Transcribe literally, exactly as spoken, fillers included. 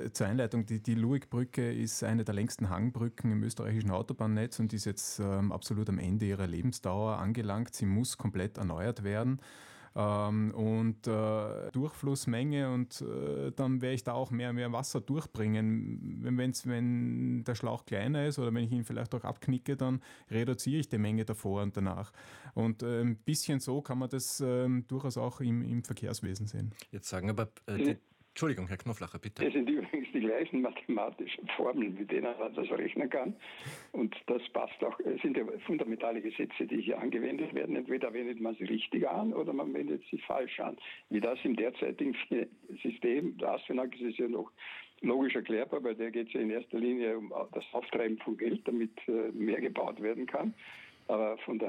zur Einleitung, die, die Luegbrücke ist eine der längsten Hangbrücken im österreichischen Autobahnnetz und ist jetzt ähm, absolut am Ende ihrer Lebensdauer angelangt. Sie muss komplett erneuert werden. Ähm, und äh, Durchflussmenge und äh, dann werde ich da auch mehr mehr Wasser durchbringen. Wenn, wenn's, wenn der Schlauch kleiner ist oder wenn ich ihn vielleicht auch abknicke, dann reduziere ich die Menge davor und danach. Und äh, ein bisschen so kann man das äh, durchaus auch im, im Verkehrswesen sehen. Jetzt sagen aber äh, die Entschuldigung, Herr Knoflacher, bitte. Es sind übrigens die gleichen mathematischen Formeln, mit denen man das rechnen kann. Und das passt auch, es sind ja fundamentale Gesetze, die hier angewendet werden. Entweder wendet man sie richtig an oder man wendet sie falsch an. Wie das im derzeitigen System, der Asfinag ist ja noch logisch erklärbar, weil der geht es ja in erster Linie um das Auftreiben von Geld, damit mehr gebaut werden kann. Aber von der